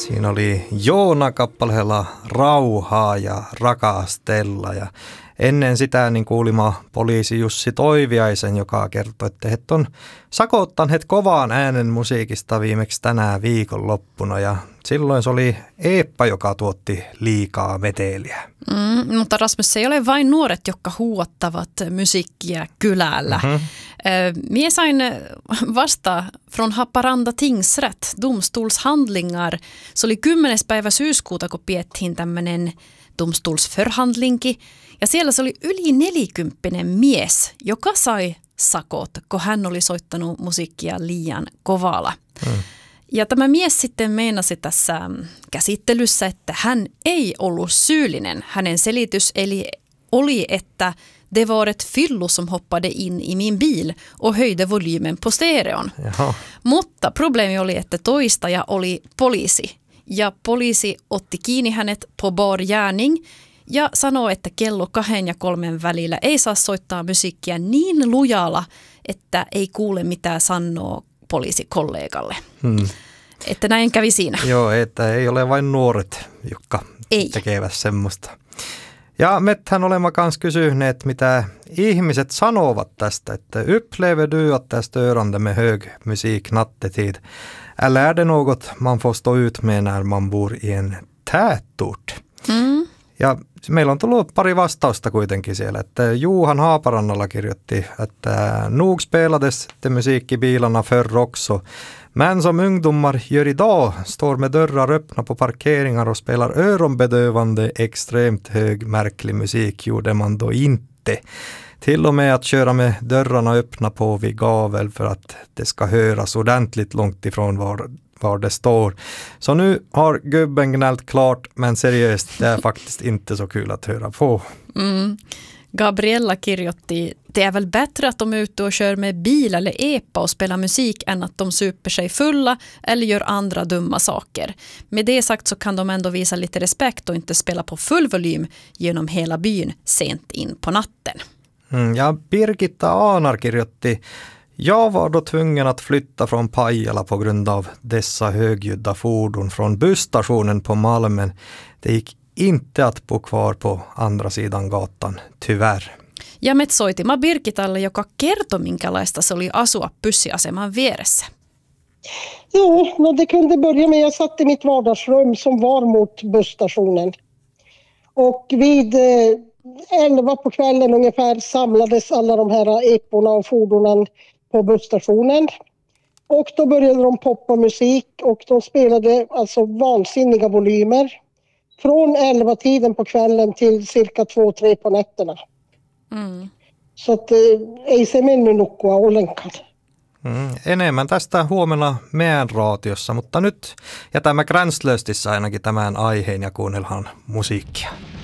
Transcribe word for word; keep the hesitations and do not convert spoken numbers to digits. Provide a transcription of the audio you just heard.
Siinä oli Joona kappaleella Rauhaa ja Rakastella ja ennen sitä niin kuulimme poliisi Jussi Toiviaisen, joka kertoi, että he on sakottaneet kovaan äänen musiikista viimeksi tänään viikonloppuna ja silloin se oli Eeppa, joka tuotti liikaa meteliä. Mm, mutta Rasmus, se ei ole vain nuoret, jotka huuattavat musiikkia kylällä. Mm-hmm. Mie sain vasta från Haparanda tingsrätt domstolshandlingar. Se oli kymmenes päivä syyskuuta, kun piettiin tämmöinen domstolsförhandlinki. Ja siellä se oli yli nelikymppinen mies, joka sai sakot, kun hän oli soittanut musiikkia liian kovalla. Mm. Ja tämä mies sitten meinasi tässä käsittelyssä, että hän ei ollut syyllinen. Hänen selitys eli oli, että det var ett fyllo som hoppade in i min bil och höjde volymen på stereon. Jaha. Mutta probleemi oli, että toistaja oli poliisi. Ja poliisi otti kiinni hänet på bar gärning ja sanoi, että kello kahden ja kolmen välillä ei saa soittaa musiikkia niin lujalla, että ei kuule mitä sanoo poliisikollegalle. Hmm. Että näin kävi siinä. Joo, että ei ole vain nuoret, jotka ei. tekevät semmoista. Ja mehän olemme myös kysyneet, mitä ihmiset sanovat tästä, että upplever du att det är störande med hög musik nattetid? Eller är det något man får stå ut med när man bor i en tätort? Mm. Ja meillä on tullut pari vastausta kuitenkin siellä, että Juhan Haaparannalla kirjoitti, että nog spelades det musik i bilarna förr också. Men som ungdomar gör idag står med dörrar öppna på parkeringar och spelar öronbedövande extremt hög märklig musik gjorde man då inte. Till och med att köra med dörrarna öppna på vid gavel för att det ska höras ordentligt långt ifrån var, var det står. Så nu har gubben gnällt klart, men seriöst, det är faktiskt inte så kul att höra på. Mm. Gabriella kirjoitti, det är väl bättre att de är ute och kör med bil eller epa och spelar musik än att de super sig fulla eller gör andra dumma saker. Med det sagt så kan de ändå visa lite respekt och inte spela på full volym genom hela byn sent in på natten. Mm, ja, Birgitta Anar kirjoitti, jag var då tvungen att flytta från Pajala på grund av dessa högljudda fordon från busstationen på Malmen. Det gick inte att bo kvar på andra sidan gatan, tyvärr. Ja me soitimme Birgitalle, joka kertoi, minkälaista se oli asua bussiaseman vieressä. Jo, no det kunde börja med, jag satt i mitt vardagsrum som var mot busstationen. Och vid eh, elva på kvällen ungefär samlades alla de här eporna och fordonen på busstationen. Och då började de poppa musik och de spelade alltså vansinniga volymer. Från elva tiden på kvällen till cirka två, tre på nätterna. Mm. Så att ei se mennyt nukkua ollenkaan. Mm, enemmän tästä huomenna meidän raatiossa, mutta nyt jätämme gränslöstissä ainakin tämän aiheen ja kuunnellaan musiikkia.